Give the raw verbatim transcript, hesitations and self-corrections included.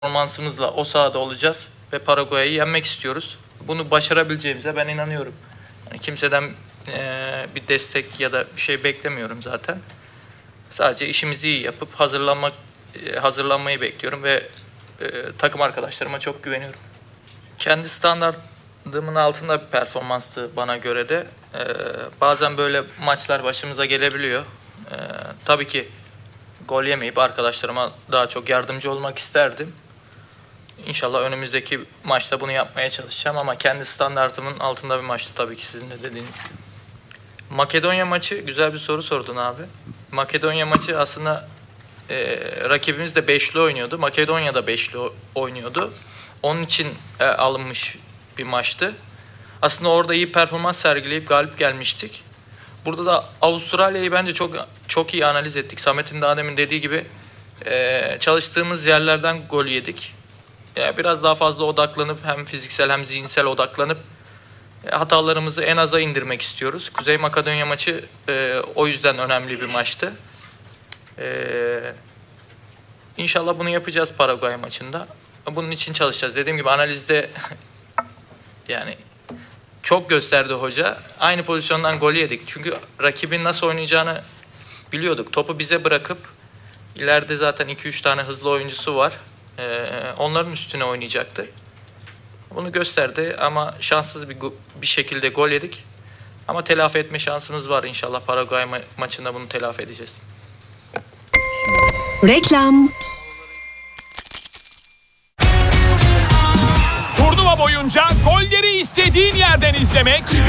performansımızla o sahada olacağız ve Paraguay'ı yenmek istiyoruz. Bunu başarabileceğimize ben inanıyorum. Yani kimseden e, bir destek ya da bir şey beklemiyorum zaten. Sadece işimizi iyi yapıp hazırlanmak e, hazırlanmayı bekliyorum ve e, takım arkadaşlarıma çok güveniyorum. Kendi standartımın altında bir performanstı bana göre de. E, bazen böyle maçlar başımıza gelebiliyor. E, tabii ki gol yemeyip arkadaşlarıma daha çok yardımcı olmak isterdim. İnşallah önümüzdeki maçta bunu yapmaya çalışacağım ama kendi standartımın altında bir maçtı tabii ki sizin de dediğiniz gibi. Makedonya maçı, güzel bir soru sordun abi. Makedonya maçı aslında e, rakibimiz de beşli oynuyordu. Makedonya da beşli oynuyordu. Onun için e, alınmış bir maçtı. Aslında orada iyi performans sergileyip galip gelmiştik. Burada da Avustralya'yı bence çok çok iyi analiz ettik. Samet'in daha demin dediği gibi e, çalıştığımız yerlerden gol yedik. E, biraz daha fazla odaklanıp hem fiziksel hem zihinsel odaklanıp e, hatalarımızı en aza indirmek istiyoruz. Kuzey Makedonya maçı e, o yüzden önemli bir maçtı. E, İnşallah bunu yapacağız Paraguay maçında. Bunun için çalışacağız. Dediğim gibi analizde yani çok gösterdi hoca. Aynı pozisyondan gol yedik. Çünkü rakibin nasıl oynayacağını biliyorduk. Topu bize bırakıp ileride zaten iki üç tane hızlı oyuncusu var. Ee, onların üstüne oynayacaktı. Bunu gösterdi ama şanssız bir bir şekilde gol yedik. Ama telafi etme şansımız var inşallah. Paraguay ma- maçında bunu telafi edeceğiz. Reklam. Turnuva boyunca golleri istediğin yerden izlemek,